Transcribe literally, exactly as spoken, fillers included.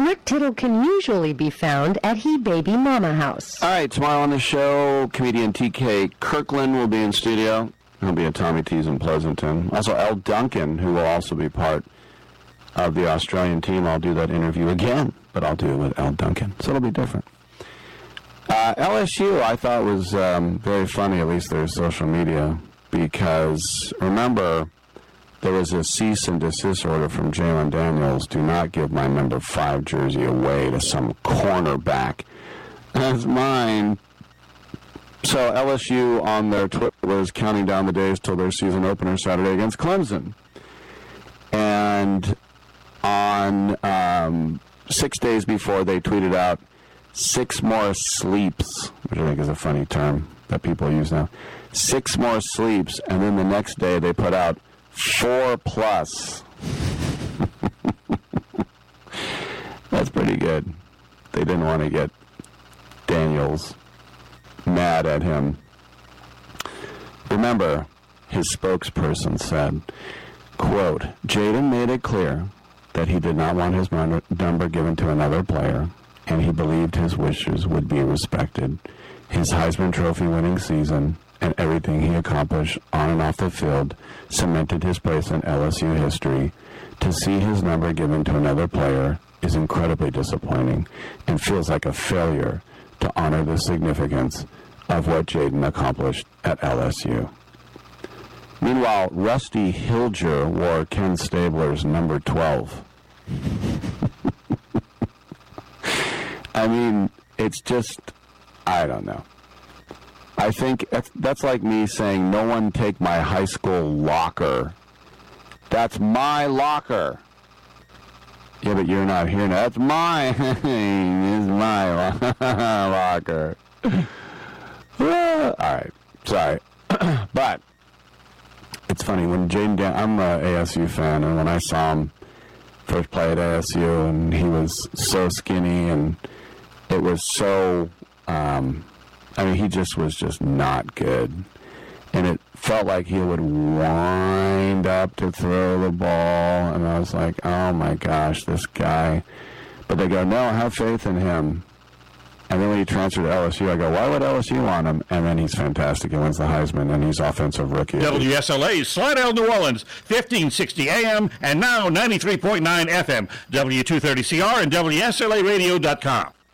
Rick Tittle can usually be found at He Baby Mama House. All right, tomorrow on the show, comedian T K Kirkland will be in studio. He'll be at Tommy T's in Pleasanton. Also, L. Duncan, who will also be part of the Australian team. I'll do that interview again, but I'll do it with L. Duncan, so it'll be different. Uh, L S U, I thought, was um, very funny, at least their social media, because, remember, there was a cease and desist order from Jalen Daniels. Do not give my number five jersey away to some cornerback. That's mine. So L S U on their Twitter was counting down the days till their season opener Saturday against Clemson. And on um, six days before, they tweeted out six more sleeps, which I think is a funny term that people use now. Six more sleeps, and then the next day they put out Four plus. That's pretty good. They didn't want to get Daniels mad at him. Remember, his spokesperson said, quote, Jaden made it clear that he did not want his number given to another player, and he believed his wishes would be respected. His Heisman Trophy winning season and everything he accomplished on and off the field cemented his place in L S U history. To see his number given to another player is incredibly disappointing and feels like a failure to honor the significance of what Jaden accomplished at L S U. Meanwhile, Rusty Hilger wore Ken Stabler's number twelve. I mean, it's just, I don't know. I think that's, that's like me saying, no one take my high school locker. That's my locker. Yeah, but you're not here now. That's mine. It's my locker. All right. Sorry. But it's funny. When Jaden Dan- I'm a A S U fan, and when I saw him first play at A S U, and he was so skinny, and it was so... Um, I mean, he just was just not good. And it felt like he would wind up to throw the ball. And I was like, oh, my gosh, this guy. But they go, no, have faith in him. And then when he transferred to L S U, I go, why would L S U want him? And then he's fantastic. He wins the Heisman, and he's offensive rookie. W S L A, Slidell, New Orleans, fifteen sixty A M, and now ninety-three point nine F M, W two thirty C R, and W S L A radio dot com.